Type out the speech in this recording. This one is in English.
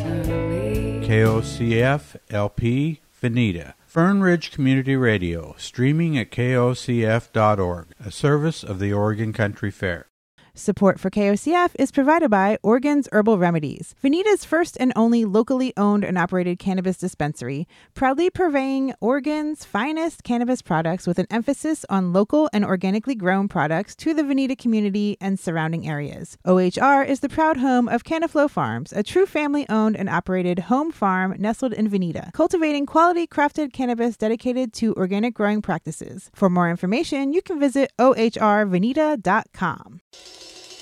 KOCF LP Veneta. Fern Ridge Community Radio, streaming at kocf.org, a service of the Oregon Country Fair. Support for KOCF is provided by Oregon's Herbal Remedies, Veneta's first and only locally owned and operated cannabis dispensary, proudly purveying Oregon's finest cannabis products with an emphasis on local and organically grown products to the Veneta community and surrounding areas. OHR is the proud home of Canaflow Farms, a true family-owned and operated home farm nestled in Veneta, cultivating quality crafted cannabis dedicated to organic growing practices. For more information, you can visit ohrveneta.com.